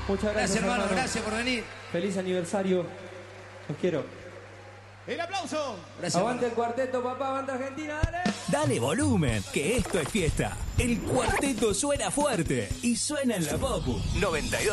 Muchas gracias, hermano, gracias por venir. Feliz aniversario. Los quiero. ¡El aplauso! Gracias, Aguante hermano. el cuarteto, papá, aguante Argentina, dale. Dale volumen, que esto es fiesta. El cuarteto suena fuerte y suena en la Popu 92.